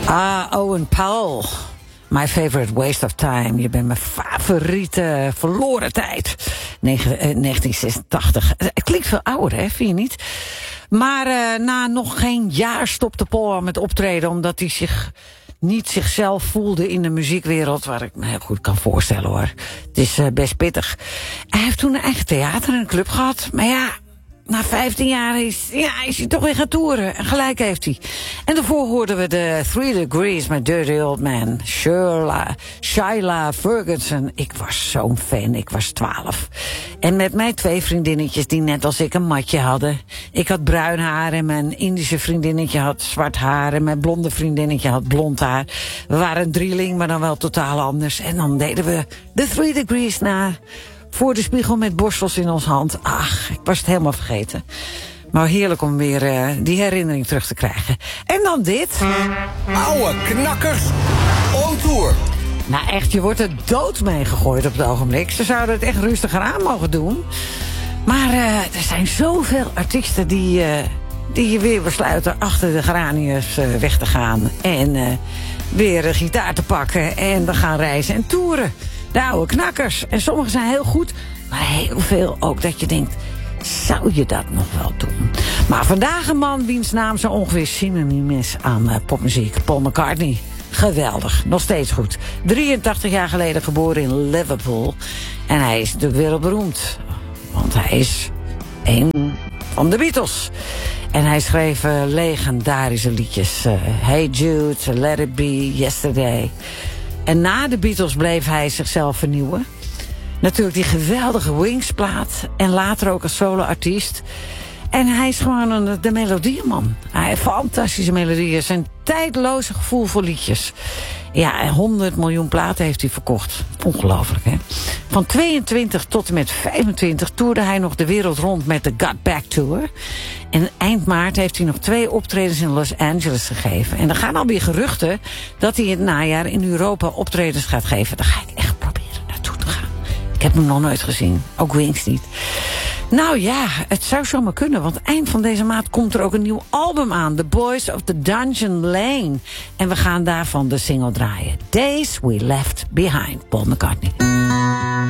Owen Powell. My favorite waste of time. Je bent mijn favoriete verloren tijd. 1986. Het klinkt veel ouder, hè? Vind je niet? Maar na nog geen jaar stopte Paul met optreden, omdat hij zich niet zichzelf voelde in de muziekwereld, waar ik me heel goed kan voorstellen, hoor. Het is best pittig. Hij heeft toen een eigen theater en een club gehad. Maar ja, na 15 jaar is hij toch weer gaan toeren. En gelijk heeft hij. En daarvoor hoorden we de 3 Degrees met Dirty Old Man. Shyla Ferguson. Ik was zo'n fan. Ik was 12. En met mijn 2 vriendinnetjes die net als ik een matje hadden. Ik had bruin haar en mijn Indische vriendinnetje had zwart haar. En mijn blonde vriendinnetje had blond haar. We waren een drieling, maar dan wel totaal anders. En dan deden we de 3 Degrees na. Voor de spiegel met borstels in ons hand. Ach, ik was het helemaal vergeten. Maar heerlijk om weer die herinnering terug te krijgen. En dan dit. Oude knakkers on tour. Nou echt, je wordt er dood mee gegooid op het ogenblik. Ze zouden het echt rustiger aan mogen doen. Maar er zijn zoveel artiesten die je weer besluiten achter de geraniums weg te gaan. En weer een gitaar te pakken. En we gaan reizen en toeren. De oude knakkers. En sommige zijn heel goed, maar heel veel ook dat je denkt, zou je dat nog wel doen? Maar vandaag een man wiens naam zo ongeveer synoniem is aan popmuziek. Paul McCartney. Geweldig. Nog steeds goed. 83 jaar geleden geboren in Liverpool. En hij is natuurlijk wereldberoemd. Want hij is een van de Beatles. En hij schreef legendarische liedjes. Hey Jude, Let It Be, Yesterday. En na de Beatles bleef hij zichzelf vernieuwen. Natuurlijk die geweldige Wings-plaat. En later ook als solo-artiest. En hij is gewoon de melodieman. Hij heeft fantastische melodieën. Zijn tijdloze gevoel voor liedjes. Ja, 100 miljoen platen heeft hij verkocht. Ongelooflijk, hè? Van 22 tot en met 25 toerde hij nog de wereld rond met de Got Back Tour. En eind maart heeft hij nog 2 optredens in Los Angeles gegeven. En er gaan alweer geruchten dat hij in het najaar in Europa optredens gaat geven. Daar ga ik echt proberen naartoe te gaan. Ik heb hem nog nooit gezien. Ook Wings niet. Nou ja, het zou zomaar kunnen, want eind van deze maand komt er ook een nieuw album aan. The Boys of the Dungeon Lane. En we gaan daarvan de single draaien. Days We Left Behind, Paul McCartney.